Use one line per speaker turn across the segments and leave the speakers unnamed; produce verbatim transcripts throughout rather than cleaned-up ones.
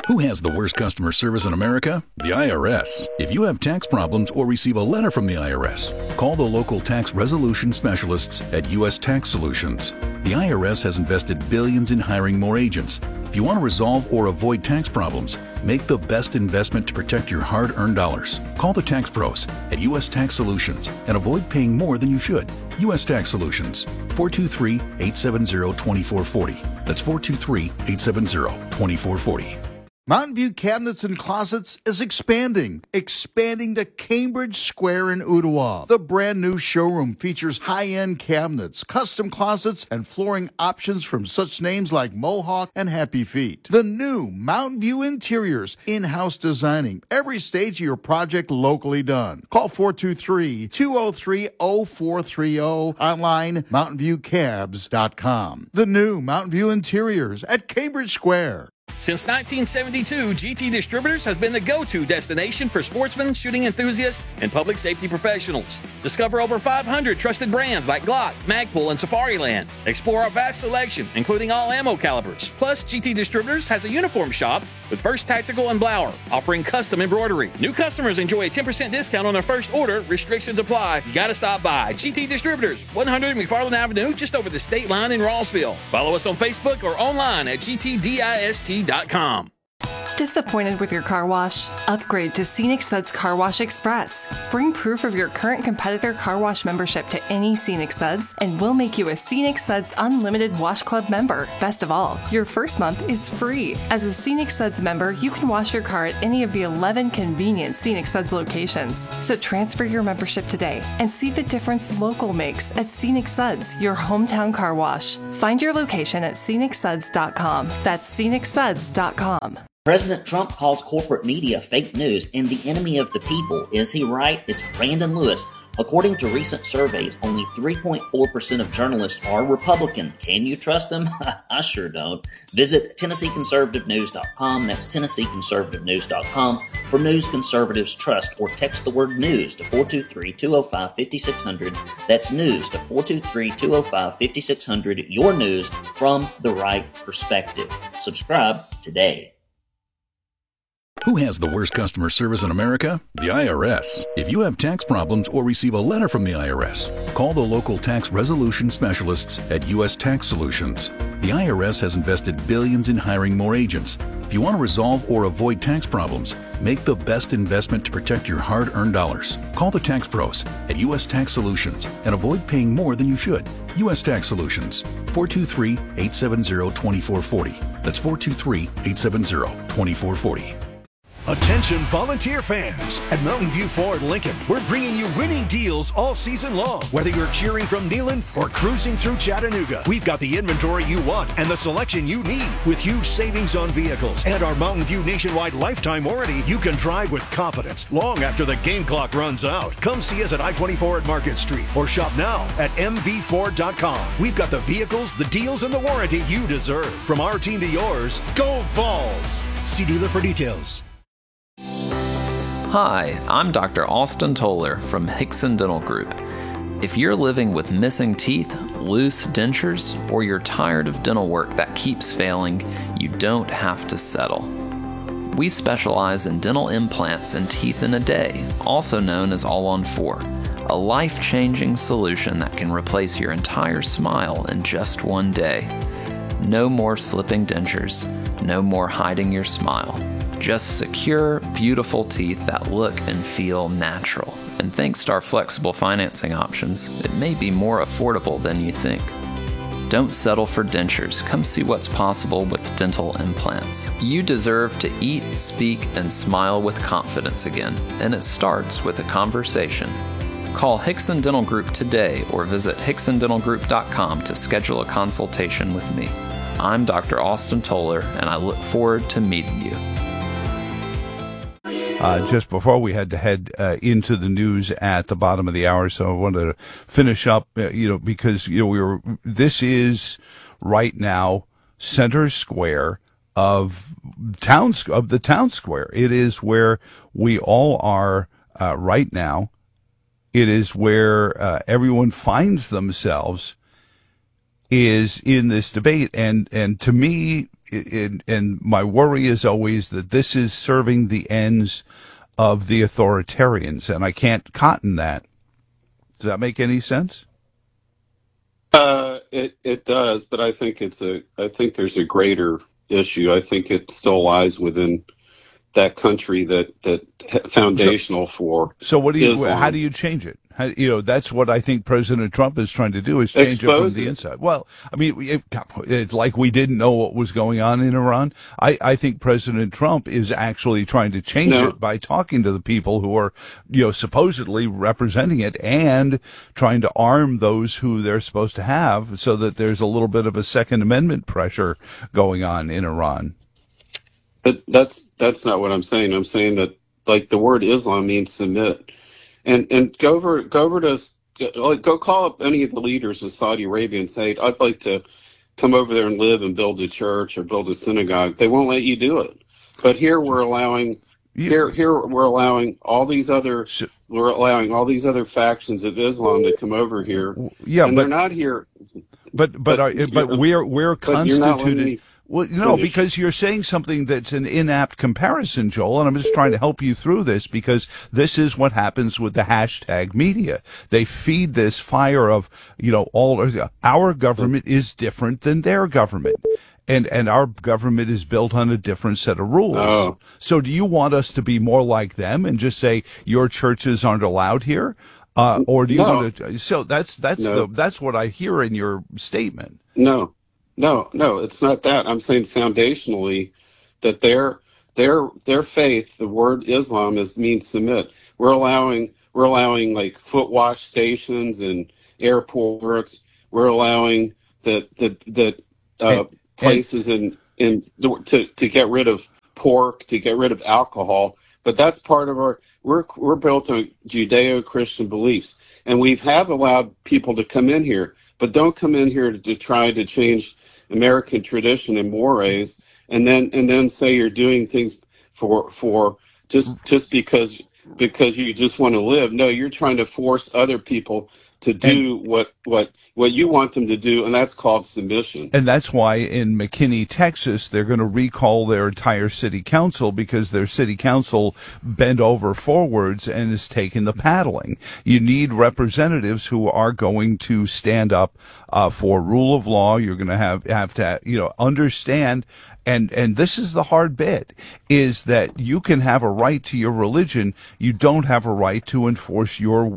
Who has the worst customer service in America? The I R S. If you have tax problems or receive a letter from the I R S, call the local tax resolution specialists at U S Tax Solutions. The I R S has invested billions in hiring more agents. If you want to resolve or avoid tax problems, make the best investment to protect your hard-earned dollars. Call the tax pros at U S Tax Solutions and avoid paying more than you should. U S Tax Solutions, four two three, eight seven zero, two four four zero. That's four two three, eight seven zero, two four four zero.
Mountain View Cabinets and Closets is expanding, expanding to Cambridge Square in Ottawa. The brand new showroom features high-end cabinets, custom closets, and flooring options from such names like Mohawk and Happy Feet. The new Mountain View Interiors, in-house designing, every stage of your project locally done. Call four two three, two zero three, zero four three zero, online mountain view cabs dot com. The new Mountain View Interiors at Cambridge Square.
Since nineteen seventy-two, G T Distributors has been the go-to destination for sportsmen, shooting enthusiasts, and public safety professionals. Discover over five hundred trusted brands like Glock, Magpul, and Safariland. Explore our vast selection, including all ammo calibers. Plus, G T Distributors has a uniform shop with First Tactical and Blower, offering custom embroidery. New customers enjoy a ten percent discount on their first order. Restrictions apply. You gotta stop by. G T Distributors, one hundred McFarland Avenue, just over the state line in Rossville. Follow us on Facebook or online at G T dist dot com.
Disappointed with your car wash? Upgrade to Scenic Suds Car Wash Express. Bring proof of your current competitor car wash membership to any Scenic Suds, and we'll make you a Scenic Suds Unlimited Wash Club member. Best of all, your first month is free. As a Scenic Suds member, you can wash your car at any of the eleven convenient Scenic Suds locations. So transfer your membership today and see the difference local makes at Scenic Suds, your hometown car wash. Find your location at scenic suds dot com. That's scenic suds dot com.
President Trump calls corporate media fake news and the enemy of the people. Is he right? It's Brandon Lewis. According to recent surveys, only three point four percent of journalists are Republican. Can you trust them? I sure don't. Visit Tennessee Conservative News dot com. That's Tennessee Conservative News dot com for news conservatives trust, or text the word news to four two three, two zero five, five six zero zero. That's news to four two three, two zero five, five six zero zero. Your news from the right perspective. Subscribe today.
Who has the worst customer service in America? The I R S. If you have tax problems or receive a letter from the I R S, call the local tax resolution specialists at U S Tax Solutions. The I R S has invested billions in hiring more agents. If you want to resolve or avoid tax problems, make the best investment to protect your hard-earned dollars. Call the tax pros at U S Tax Solutions and avoid paying more than you should. U S Tax Solutions, four two three, eight seven zero, two four four zero. That's four two three, eight seven zero, two four four zero.
Attention volunteer fans. At Mountain View Ford Lincoln, we're bringing you winning deals all season long. Whether you're cheering from Neyland or cruising through Chattanooga, we've got the inventory you want and the selection you need. With huge savings on vehicles and our Mountain View nationwide lifetime warranty, you can drive with confidence long after the game clock runs out. Come see us at I twenty-four at Market Street or shop now at m v ford dot com. We've got the vehicles, the deals, and the warranty you deserve. From our team to yours, go Vols! See dealer for details.
Hi, I'm Doctor Austin Toller from Hickson Dental Group. If you're living with missing teeth, loose dentures, or you're tired of dental work that keeps failing, you don't have to settle. We specialize in dental implants and teeth in a day, also known as All-on-Four, a life-changing solution that can replace your entire smile in just one day. No more slipping dentures, no more hiding your smile. Just secure, beautiful teeth that look and feel natural. And thanks to our flexible financing options, it may be more affordable than you think. Don't settle for dentures. Come see what's possible with dental implants. You deserve to eat, speak, and smile with confidence again, and it starts with a conversation. Call Hickson Dental Group today or visit hickson dental group dot com to schedule a consultation with me. I'm Doctor Austin Toller, and I look forward to meeting you.
Uh, just before we had to head uh, into the news at the bottom of the hour, so I wanted to finish up, uh, you know, because you know we were. This is right now center square of town of the town square. It is where we all are uh, right now. It is where uh, everyone finds themselves is in this debate, and and to me, it, and my worry is always that this is serving the ends of the authoritarians, and I can't cotton that. Does that make any sense?
Uh, it it does, but I think it's a I think there's a greater issue. I think it still lies within that country that that foundational
so,
for.
So what do you?
Islam.
How do you change it? How, you know, that's what I think President Trump is trying to do, is change
Expose
it from the
it.
inside. Well, I mean, it, it's like we didn't know what was going on in Iran. I, I think President Trump is actually trying to change
No.
it by talking to the people who are, you know, supposedly representing it, and trying to arm those who they're supposed to have, so that there's a little bit of a Second Amendment pressure going on in Iran.
But that's that's not what I'm saying. I'm saying that, like, the word Islam means submit, and and go over go over to like go call up any of the leaders of Saudi Arabia and say, I'd like to come over there and live and build a church or build a synagogue. They won't let you do it. But here we're allowing here here we're allowing all these other we're allowing all these other factions of Islam to come over here.
Yeah,
and
but
they're not here.
But but
But
are,
you're-
but we're we're
but you're not letting
constituted.
me
Well, no,
finish.
because you're saying something that's an inapt comparison, Joel, and I'm just trying to help you through this, because this is what happens with the hashtag media. They feed this fire of, you know, all our government is different than their government. And and our government is built on a different set of rules.
Oh.
So do you want us to be more like them and just say your churches aren't allowed here? Uh, or do you
No.
want to? So that's that's
No.
the that's what I hear in your statement.
No, no, no, it's not that. I'm saying foundationally that their their their faith, the word Islam, is means submit. We're allowing we're allowing like foot wash stations and airports. We're allowing that that that uh,
And-
places in in to to get rid of pork, to get rid of alcohol. But that's part of our we're we're built on Judeo-Christian beliefs, and we have allowed people to come in here, but don't come in here to, to try to change American tradition and mores, and then and then say you're doing things for for just just because because you just want to live. No, you're trying to force other people to do what what what you want them to do, and that's called submission.
And that's why in McKinney, Texas, they're going to recall their entire city council, because their city council bent over forwards and is taking the paddling. You need representatives who are going to stand up uh, for rule of law. You're going to have have to, you know, understand. And and this is the hard bit, is that you can have a right to your religion. You don't have a right to enforce your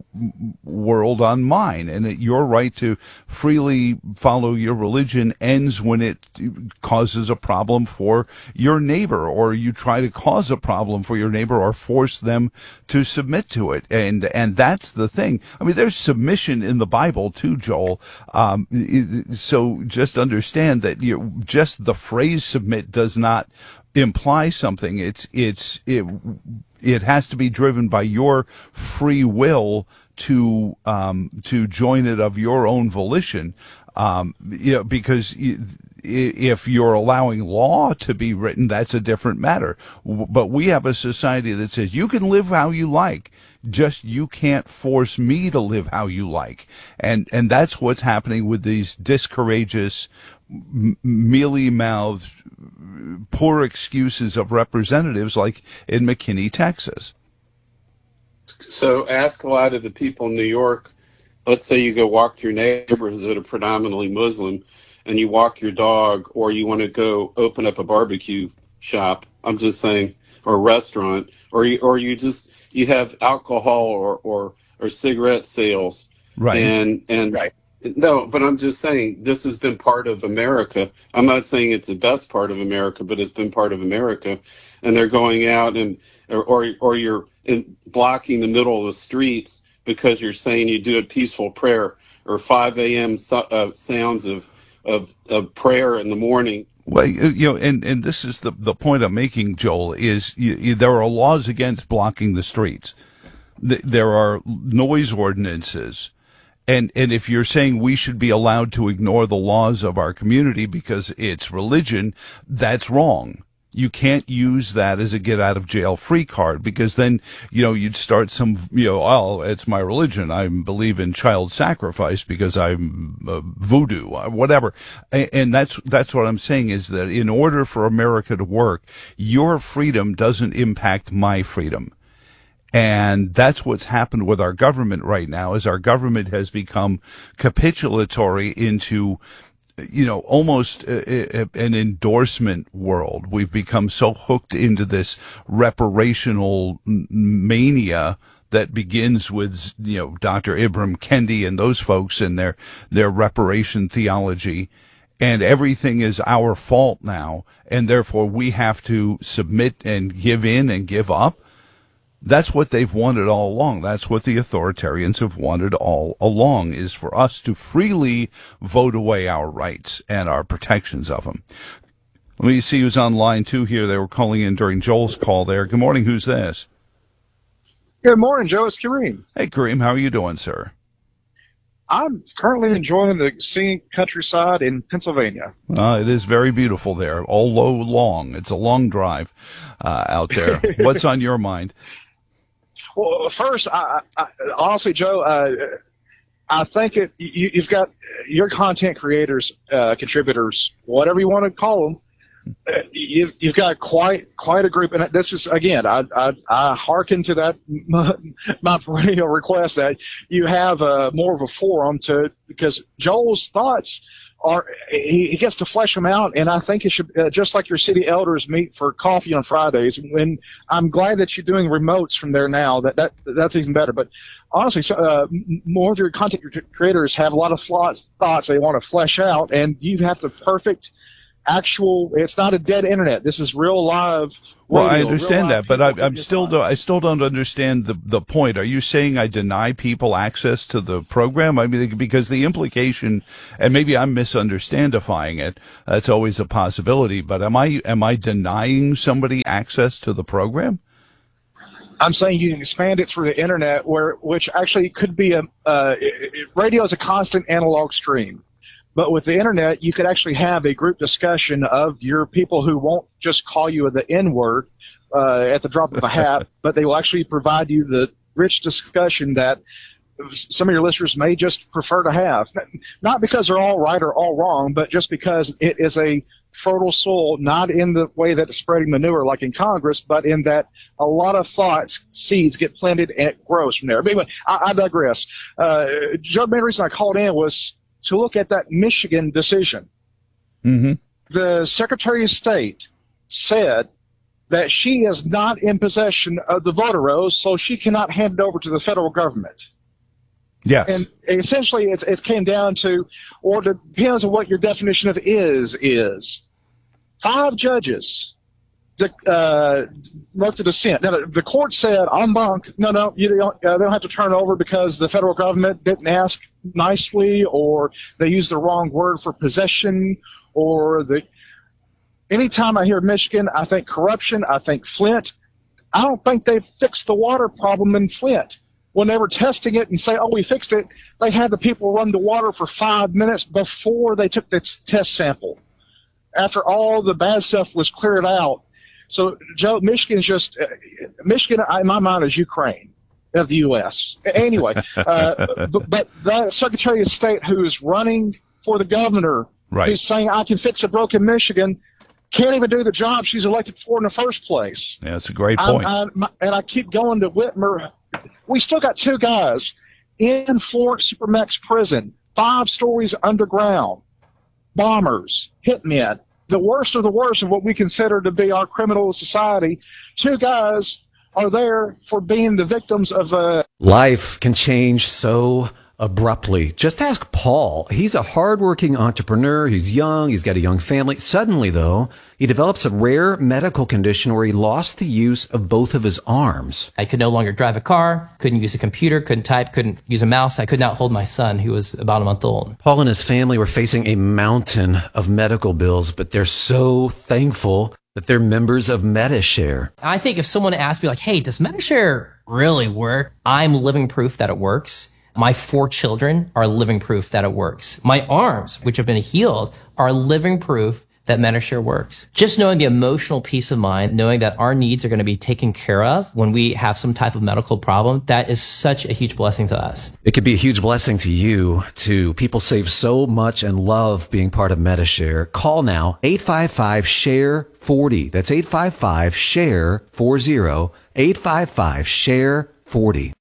world on mine. And that your right to freely follow your religion ends when it causes a problem for your neighbor, or you try to cause a problem for your neighbor or force them to submit to it. And and that's the thing. I mean, there's submission in the Bible too, Joel. Um, so just understand that you just the phrase submit does not imply something. It's it's it it has to be driven by your free will to um to join it of your own volition. Um, you know, because you, if you're allowing law to be written, that's a different matter. But we have a society that says you can live how you like, just you can't force me to live how you like. And and that's what's happening with these discourageous, mealy-mouthed, poor excuses of representatives like in McKinney, Texas.
So ask a lot of the people in New York. Let's say you go walk through neighborhoods that are predominantly Muslim, and you walk your dog, or you want to go open up a barbecue shop. I'm just saying, or a restaurant, or you, or you just you have alcohol or or, or cigarette sales,
Right.
And and
Right.
No, but I'm just saying this has been part of America. I'm not saying it's the best part of America, but it's been part of America. And they're going out and or or, or you're in, blocking the middle of the streets because you're saying you do a peaceful prayer, or five a.m. So, uh, sounds of, of of prayer in the morning.
Well, you know, and, and this is the, the point I'm making, Joel, is you, you, there are laws against blocking the streets. Th- there are noise ordinances. And and if you're saying we should be allowed to ignore the laws of our community because it's religion, that's wrong. you can't use that as a get out of jail free card, because then, you know, you'd start some, you know, oh, it's my religion. I believe in child sacrifice because I'm uh, voodoo, whatever. And, and that's, that's what I'm saying, is that in order for America to work, your freedom doesn't impact my freedom. And that's what's happened with our government right now, is our government has become capitulatory into, you know, almost a, a, an endorsement world. We've become so hooked into this reparational mania that begins with, you know, Doctor Ibram Kendi and those folks and their, their reparation theology. And everything is our fault now. And therefore we have to submit and give in and give up. That's what they've wanted all along. That's what the authoritarians have wanted all along, is for us to freely vote away our rights and our protections of them. Let me see who's on line two here. They were calling in during Joel's call there. Good morning. Who's this?
Good morning, Joe. It's Kareem.
Hey, Kareem. How are you doing, sir?
I'm currently enjoying the scenic countryside in Pennsylvania.
Uh, it is very beautiful there, although long. It's a long drive uh, out there. What's on your mind?
Well, first, I, I, honestly, Joe, uh, I think it, you, you've got your content creators, uh, contributors, whatever you want to call them. Uh, you've, you've got quite quite a group, and this is, again, I I, I hearken to that my, my perennial request that you have uh, more of a forum to, because Joel's thoughts are, he, he gets to flesh them out, and I think it should, uh, just like your city elders meet for coffee on Fridays. And I'm glad that you're doing remotes from there now. That that that's even better. But honestly, so, uh, more of your content creators have a lot of thoughts thoughts they want to flesh out, and you have the perfect. Actual, it's not a dead internet. This is real live.
Well,
radio,
I understand that, but I, I'm still,
do,
I still don't understand the the point. Are you saying I deny people access to the program? I mean, because the implication, and maybe I'm misunderstandifying it. That's always a possibility. But am I am I denying somebody access to the program?
I'm saying you can expand it through the internet, where which actually could be a uh, it, it, radio is a constant analog stream. But with the internet, you could actually have a group discussion of your people who won't just call you the N-word uh, at the drop of a hat, but they will actually provide you the rich discussion that some of your listeners may just prefer to have. Not because they're all right or all wrong, but just because it is a fertile soil, not in the way that it's spreading manure like in Congress, but in that a lot of thoughts, seeds get planted and it grows from there. But anyway, I, I digress. Uh, Joe, the main reason I called in was to look at that Michigan decision.
Mm-hmm.
The Secretary of State said that she is not in possession of the voter rolls, so she cannot hand it over to the federal government.
Yes.
And essentially it, it came down to, or it depends on what your definition of is, is. Five judges uh, wrote the dissent. Now, the court said, en banc, no, no, you don't, uh, they don't have to turn it over because the federal government didn't ask nicely, or they used the wrong word for possession, or the. Anytime I hear Michigan, I think corruption, I think Flint. I don't think they've fixed the water problem in Flint. When they were testing it and say, oh, we fixed it, they had the people run the water for five minutes before they took the test sample, after all the bad stuff was cleared out. So, Joe, Michigan's just uh, – Michigan, in my mind, is Ukraine of the U S Anyway, uh, but, but the Secretary of State who is running for the governor,
right,
who's saying I can fix a broken Michigan, can't even do the job she's elected for in the first place.
Yeah, that's a great point.
I, I, and I keep going to Whitmer. We still got two guys in Florence Supermax prison, five stories underground, bombers, hitmen, the worst of the worst of what we consider to be our criminal society. Two guys are there for being the victims of a...
Life can change so abruptly. Just ask Paul. He's a hardworking entrepreneur. He's young. He's got a young family. Suddenly, though, he develops a rare medical condition where he lost the use of both of his arms.
I could no longer drive a car, couldn't use a computer, couldn't type, couldn't use a mouse. I could not hold my son, who was about a month old.
Paul and his family were facing a mountain of medical bills, but they're so thankful that they're members of Medi-Share.
I think if someone asked me, like, hey, does Medi-Share really work? I'm living proof that it works. My four children are living proof that it works. My arms, which have been healed, are living proof that Medi-Share works. Just knowing the emotional peace of mind, knowing that our needs are going to be taken care of when we have some type of medical problem, that is such a huge blessing to us.
It could be a huge blessing to you, too. People save so much and love being part of Medi-Share. Call now, eight five five, S H A R E, forty. That's eight five five, S H A R E, forty, eight five five, S H A R E, forty.